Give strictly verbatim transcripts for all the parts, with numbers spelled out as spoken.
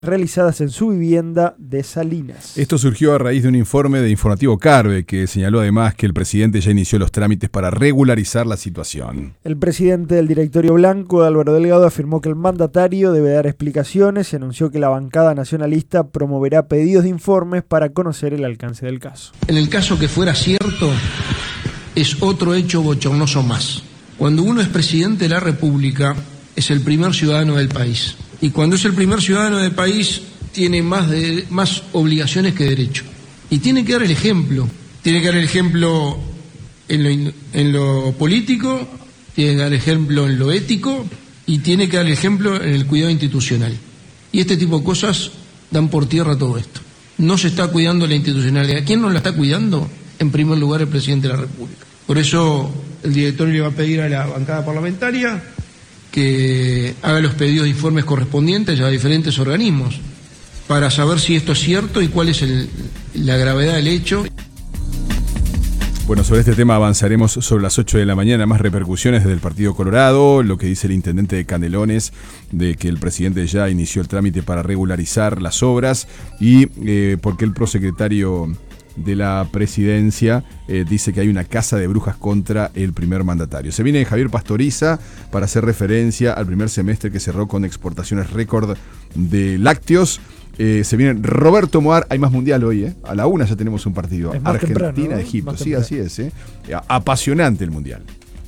realizadas en su vivienda de Salinas. Esto surgió a raíz de un informe de Informativo Carve que señaló además que el presidente ya inició los trámites para regularizar la situación. El presidente del directorio blanco, Álvaro Delgado, afirmó que el mandatario debe dar explicaciones y anunció que la bancada nacionalista promoverá pedidos de informes para conocer el alcance del caso. En el caso que fuera cierto, es otro hecho bochornoso más. Cuando uno es presidente de la República, es el primer ciudadano del país. Y cuando es el primer ciudadano del país, tiene más, de, más obligaciones que derechos. Y tiene que dar el ejemplo. Tiene que dar el ejemplo en lo, en lo político, tiene que dar el ejemplo en lo ético y tiene que dar el ejemplo en el cuidado institucional. Y este tipo de cosas dan por tierra todo esto. No se está cuidando la institucionalidad. ¿Quién no la está cuidando? En primer lugar, el presidente de la República. Por eso el directorio le va a pedir a la bancada parlamentaria que haga los pedidos de informes correspondientes a diferentes organismos para saber si esto es cierto y cuál es el, la gravedad del hecho. Bueno, sobre este tema avanzaremos sobre las ocho de la mañana. Más repercusiones desde el Partido Colorado, lo que dice el intendente de Canelones, de que el presidente ya inició el trámite para regularizar las obras y eh, porque el prosecretario de la presidencia eh, dice que hay una caza de brujas contra el primer mandatario. Se viene Javier Pastoriza para hacer referencia al primer semestre que cerró con exportaciones récord de lácteos. Eh, se viene Roberto Moar, hay más mundial hoy, ¿eh? A la una ya tenemos un partido. Argentina, ¿no? Egipto, sí, así es, ¿eh? Apasionante el mundial.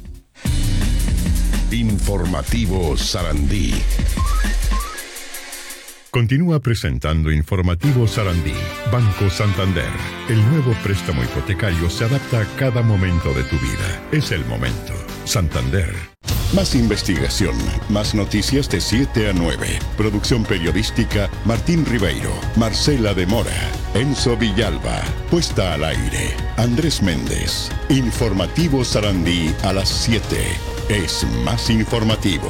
Informativo Sarandí. Continúa presentando Informativo Sarandí. Banco Santander. El nuevo préstamo hipotecario se adapta a cada momento de tu vida. Es el momento. Santander. Más investigación, más noticias de siete a nueve. Producción periodística, Martín Ribeiro, Marcela de Mora, Enzo Villalba. Puesta al aire, Andrés Méndez. Informativo Sarandí a las siete. Es más informativo.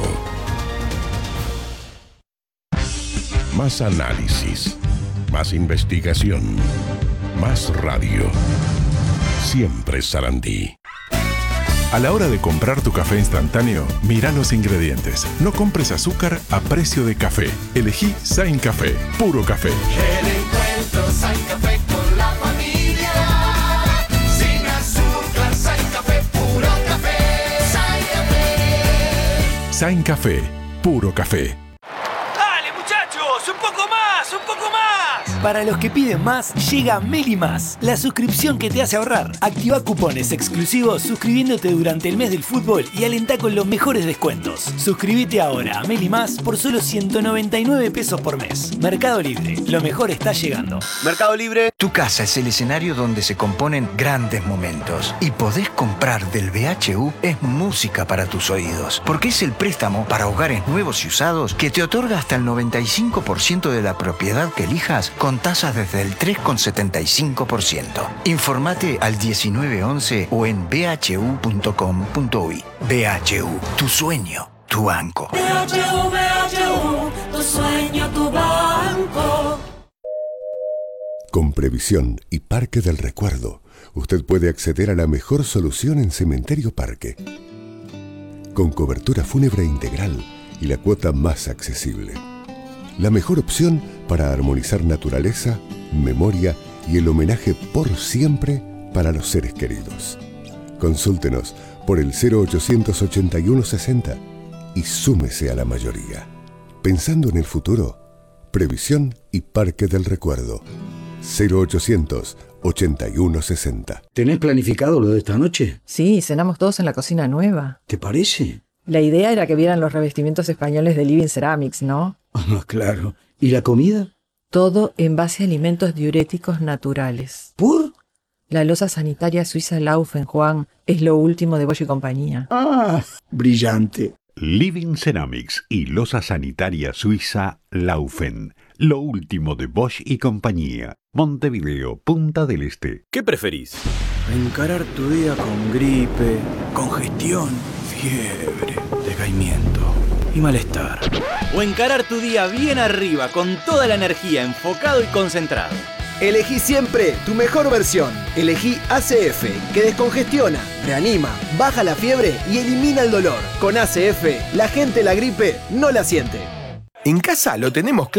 Más análisis, más investigación, más radio. Siempre Sarandí. A la hora de comprar tu café instantáneo, mira los ingredientes. No compres azúcar a precio de café. Elegí Sain Café, puro café. El encuentro Sain Café con la familia. Sin azúcar, Sain Café, puro café. Sain Café. Sain Café, puro café. ¡Un poco más! ¡Un poco más! Para los que piden más, llega Meli Más, la suscripción que te hace ahorrar. Activa cupones exclusivos suscribiéndote durante el mes del fútbol y alentá con los mejores descuentos. Suscríbete ahora a Meli Más por solo ciento noventa y nueve pesos por mes. Mercado Libre, lo mejor está llegando. Mercado Libre. Tu casa es el escenario donde se componen grandes momentos. Y podés comprar del B H U es música para tus oídos. Porque es el préstamo para hogares nuevos y usados que te otorga hasta el noventa y cinco por ciento de la propiedad que elijas con tasas desde el tres coma setenta y cinco por ciento. Informate al diecinueve once o en b h u punto com punto u y. B H U, tu sueño, tu banco. B H U, B H U, tu sueño, tu banco. Con Previsión y Parque del Recuerdo, usted puede acceder a la mejor solución en Cementerio Parque. Con cobertura fúnebre integral y la cuota más accesible. La mejor opción para armonizar naturaleza, memoria y el homenaje por siempre para los seres queridos. Consúltenos por el cero ochocientos ochenta y uno sesenta y súmese a la mayoría. Pensando en el futuro, Previsión y Parque del Recuerdo. cero ochocientos ochenta y uno sesenta. ¿Tenés planificado lo de esta noche? Sí, cenamos todos en la cocina nueva. ¿Te parece? La idea era que vieran los revestimientos españoles de Living Ceramics, ¿no? Ah, claro. ¿Y la comida? Todo en base a alimentos diuréticos naturales. ¿Por? La loza sanitaria suiza Laufen, Juan, es lo último de Bosch y compañía. Ah, brillante. Living Ceramics y loza sanitaria suiza Laufen. Lo último de Bosch y compañía. Montevideo, Punta del Este. ¿Qué preferís? Encarar tu día con gripe, congestión, fiebre, decaimiento y malestar. O encarar tu día bien arriba, con toda la energía, enfocado y concentrado. Elegí siempre tu mejor versión. Elegí A C F, que descongestiona, reanima, baja la fiebre y elimina el dolor. Con A C F, la gente la gripe no la siente. En casa lo tenemos claro.